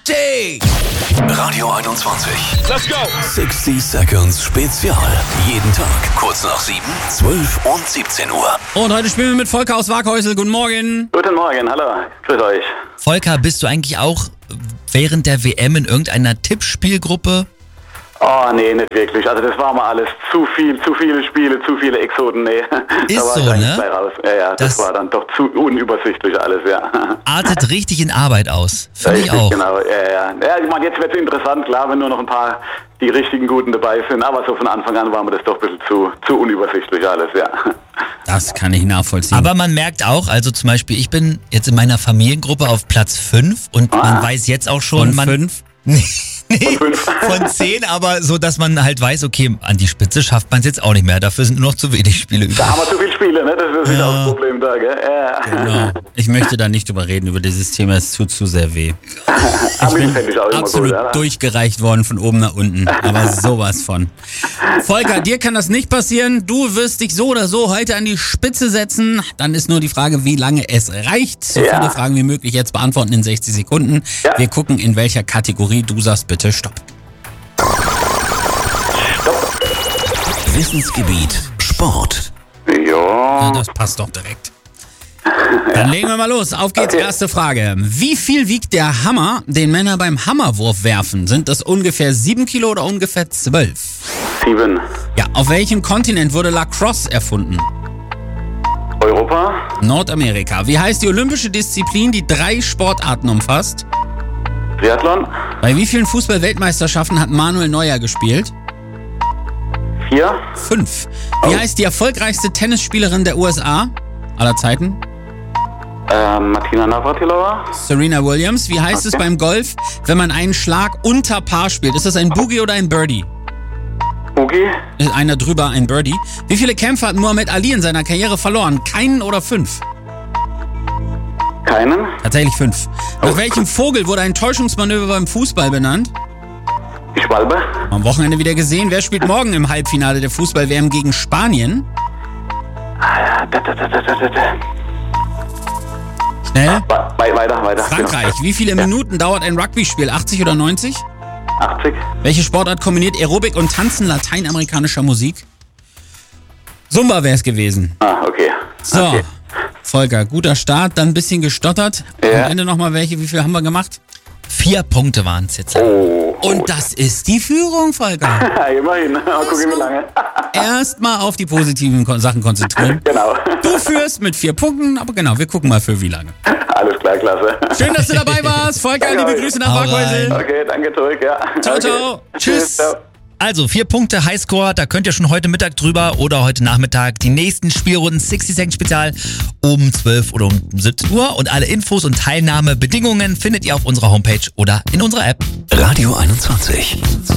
60! Radio 21. Let's go! 60 Seconds Spezial. Jeden Tag kurz nach 7, 12 und 17 Uhr. Und heute spielen wir mit Volker aus Waghäusel. Guten Morgen. Guten Morgen, hallo. Grüß euch. Volker, bist du eigentlich auch während der WM in irgendeiner Tippspielgruppe? Oh, nee, nicht wirklich. Also das war mal alles zu viele Spiele, zu viele Exoden, nee. Ist da war so, ich ne? gleich raus. Ja, das war dann doch zu unübersichtlich alles, ja. Artet richtig in Arbeit aus. Finde ich Richtig, auch. genau, ja. Ja, ich meine, jetzt wird es interessant, klar, wenn nur noch ein paar die richtigen Guten dabei sind, aber so von Anfang an war mir das doch ein bisschen zu unübersichtlich alles, ja. Das kann ich nachvollziehen. Aber man merkt auch, also zum Beispiel, ich bin jetzt in meiner Familiengruppe auf Platz 5 und man weiß jetzt auch schon... Von 5? Nee, von 10, aber so, dass man halt weiß, okay, an die Spitze schafft man es jetzt auch nicht mehr. Dafür sind nur noch zu wenig Spiele übrig. Da haben wir zu viele Spiele, ne? Das ist auch das Problem da, gell? Ja. Genau. Ich möchte da nicht drüber reden, über dieses Thema, es tut zu sehr weh. Ich bin auch Absolut immer gut, durchgereicht worden von oben nach unten, aber sowas von. Volker, dir kann das nicht passieren. Du wirst dich so oder so heute an die Spitze setzen. Dann ist nur die Frage, wie lange es reicht. So viele Fragen wie möglich jetzt beantworten in 60 Sekunden. Ja. Wir gucken, in welcher Kategorie. Du sagst bitte Stopp. Wissensgebiet Sport. Ja. Das passt doch direkt. Dann legen wir mal los. Auf geht's, Okay. erste Frage. Wie viel wiegt der Hammer, den Männer beim Hammerwurf werfen? Sind das ungefähr 7 Kilo oder ungefähr 12? 7. Ja, auf welchem Kontinent wurde Lacrosse erfunden? Europa. Nordamerika. Wie heißt die olympische Disziplin, die 3 Sportarten umfasst? Triathlon. Bei wie vielen Fußball-Weltmeisterschaften hat Manuel Neuer gespielt? 4. 5. Wie heißt die erfolgreichste Tennisspielerin der USA aller Zeiten? Martina Navratilova. Serena Williams. Wie heißt es beim Golf, wenn man einen Schlag unter Paar spielt? Ist das ein Boogie oder ein Birdie? Boogie. Ist einer drüber ein Birdie. Wie viele Kämpfe hat Muhammad Ali in seiner Karriere verloren? Keinen oder 5? Keinen. Tatsächlich 5. Nach welchem Vogel wurde ein Täuschungsmanöver beim Fußball benannt? Die Schwalbe. Am Wochenende wieder gesehen. Wer spielt morgen im Halbfinale der Fußball-WM gegen Spanien? Schnell. Weiter. Frankreich. Wie viele Minuten dauert ein Rugby-Spiel? 80 oder 90? 80. Welche Sportart kombiniert Aerobik und Tanzen lateinamerikanischer Musik? Zumba wäre es gewesen. Ah, okay. So, Okay. Volker, guter Start, dann ein bisschen gestottert. Ja. Am Ende nochmal welche, wie viel haben wir gemacht? 4 Punkte waren es jetzt. Oh. Und das ist die Führung, Volker. Immerhin. Mal gucken, wie lange. Erstmal auf die positiven Sachen konzentrieren. Genau. Du führst mit 4 Punkten, aber genau, wir gucken mal für wie lange. Alles klar, klasse. Schön, dass du dabei warst. Volker, Danke liebe euch. Grüße nach Hau Waghäusel. rein. Okay, danke zurück, ja. Ciao, Okay. ciao. Tschüss. Ciao. Also 4 Punkte Highscore, da könnt ihr schon heute Mittag drüber oder heute Nachmittag die nächsten Spielrunden 60 Second Spezial um 12 oder um 17 Uhr. Und alle Infos und Teilnahmebedingungen findet ihr auf unserer Homepage oder in unserer App. Radio 21.